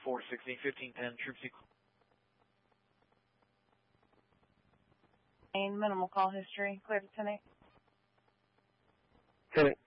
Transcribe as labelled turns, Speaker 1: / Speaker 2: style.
Speaker 1: 416, 1510, troop sequence.
Speaker 2: Minimal call history. Clear to 10-8.
Speaker 3: 10-8.